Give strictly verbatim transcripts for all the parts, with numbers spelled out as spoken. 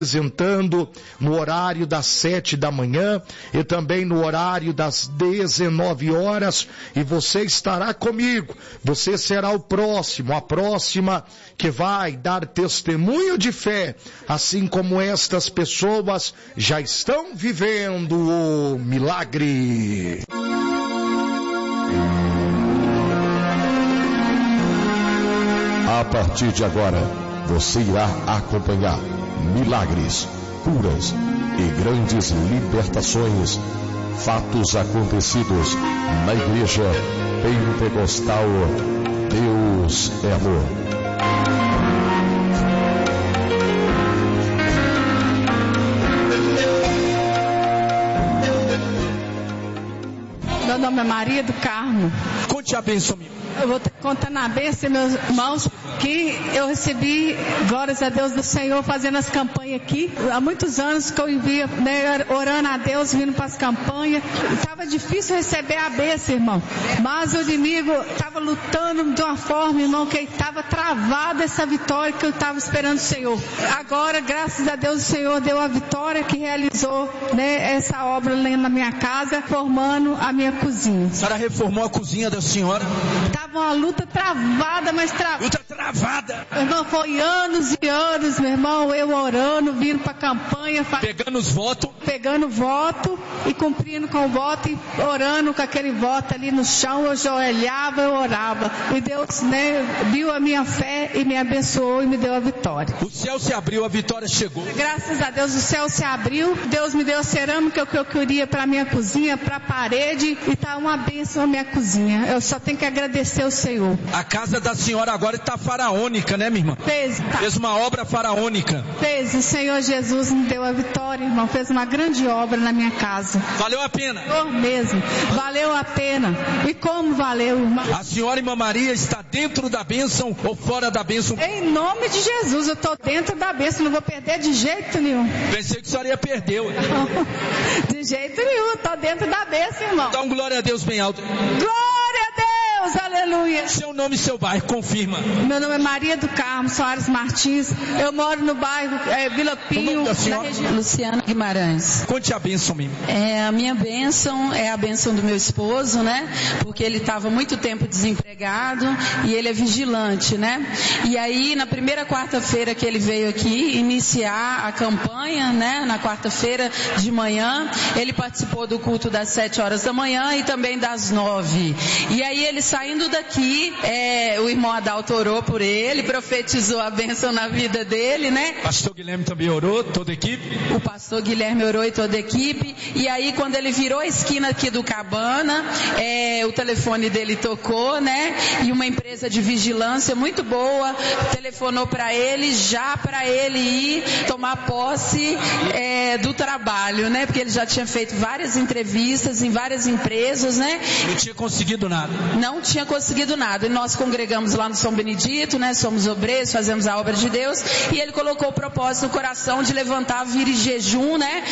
apresentando no horário das sete da manhã e também no horário das dezenove horas, e você estará comigo. Você será o próximo, a próxima que vai dar testemunho de fé, assim como estas pessoas já estão vivendo o milagre. A partir de agora, você irá acompanhar milagres, curas e grandes libertações, fatos acontecidos na Igreja Pentecostal Deus é Amor. Meu nome é Maria do Carmo. Conte a bênção, minha. Eu vou contar na bênção, meus irmãos, que eu recebi, glórias a Deus do Senhor, fazendo as campanhas aqui. Há muitos anos que eu vivia, né, orando a Deus, vindo para as campanhas. Estava difícil receber a bênção, irmão. Mas o inimigo estava lutando de uma forma, irmão, que estava travada essa vitória que eu estava esperando o Senhor. Agora, graças a Deus, o Senhor deu a vitória que realizou, né, essa obra lá na minha casa, formando a minha cozinha. A senhora reformou a cozinha da senhora? Estava uma luta travada, mas travada. Luta travada. Meu irmão, foi anos e anos, meu irmão, eu orando, vindo para a campanha. Pegando os votos. Pegando voto e cumprindo com o voto e orando com aquele voto ali no chão. Eu joelhava, eu orava. E Deus, né, viu a minha fé e me abençoou e me deu a vitória. O céu se abriu, a vitória chegou. Graças a Deus, o céu se abriu. Deus me deu a cerâmica que eu queria para a minha cozinha, para a parede. E está uma bênção a minha cozinha. Eu só tenho que agradecer o Senhor. A casa da senhora agora está faraônica, né, minha irmã? Fez, tá. Fez uma obra faraônica. Fez, o Senhor Jesus me deu a vitória, irmão. Fez uma grande obra na minha casa. Valeu a pena? Senhor mesmo. Valeu a pena. E como valeu, irmão? A senhora, irmã Maria, está dentro da bênção ou fora da bênção? Em nome de Jesus, eu estou dentro da bênção. Não vou perder de jeito nenhum. Pensei que a senhora ia perder. De jeito nenhum. Estou dentro da bênção, irmão. Dá um glória a Deus bem alto. Glória a Deus, aleluia. Seu nome e seu bairro, confirma. Meu nome é Maria do Carmo Soares Martins. Eu moro no bairro é, Vila Pinho, na região. Luciana Guimarães. Conte a bênção, minha. É, a minha bênção é a bênção do meu esposo, né? Porque ele estava muito tempo desempregado e ele é vigilante, né? E aí, na primeira quarta-feira que ele veio aqui iniciar a campanha, né? Na quarta-feira de manhã, ele participou do culto das sete horas da manhã e também das nove. E aí, ele saindo daqui, é, o irmão Adalto orou por ele, profetizou a bênção na vida dele, né? Pastor Guilherme também orou, toda a equipe? O pastor Guilherme orou e toda a equipe. E aí, quando ele virou a esquina aqui do Cabana, é, o telefone dele tocou, né? E uma empresa de vigilância muito boa telefonou para ele, já para ele ir tomar posse é, do trabalho, né? Porque ele já tinha feito várias entrevistas em várias empresas, né? Não tinha conseguido nada. Não tinha conseguido nada. E nós congregamos lá no São Benedito, né? Somos obreiros, fazemos a obra de Deus. E ele colocou o propósito no coração de levantar, vir em jejum, né?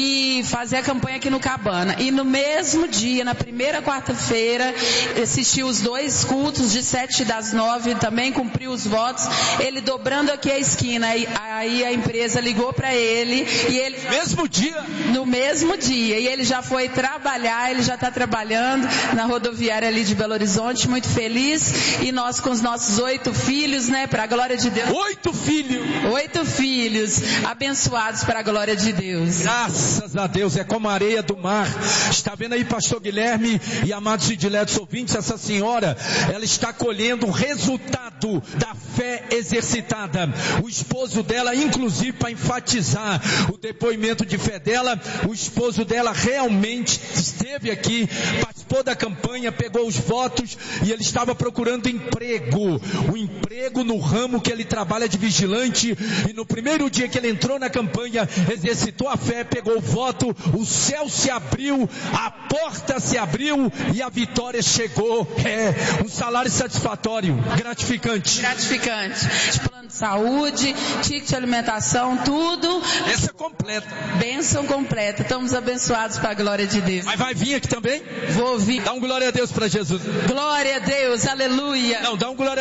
E fazer a campanha aqui no Cabana. E no mesmo dia, na primeira quarta-feira, assistiu os dois cultos de sete das nove, também cumpriu os votos. Ele dobrando aqui a esquina. Aí, aí a empresa ligou para ele e ele... Mesmo dia? No mesmo dia. E ele já foi trabalhar, ele já está trabalhando na rodoviária ali de Belo Horizonte, muito feliz. E nós com os nossos oito filhos, né? Para a glória de Deus. Oito filhos? Oito filhos, abençoados para a glória de Deus. Graças a Deus, é como a areia do mar. Está vendo aí, pastor Guilherme e amados e diletos ouvintes, essa senhora, ela está colhendo o resultado da fé exercitada. O esposo dela, inclusive, para enfatizar o depoimento de fé dela, o esposo dela realmente esteve aqui, participou da campanha, pegou os votos e ele estava procurando emprego. O emprego no ramo que ele trabalha de vigilante, e no primeiro dia que ele entrou na campanha, exercitou a fé, pegou o voto, o céu se abriu, a porta se abriu e a vitória chegou. É um salário satisfatório, gratificante. Gratificante. Plano de saúde, ticket de alimentação, tudo. Essa completa. Bênção completa. Estamos abençoados para a glória de Deus. Mas vai vir aqui também? Vou vir. Dá um glória a Deus para Jesus. Glória a Deus, aleluia. Não, dá um glória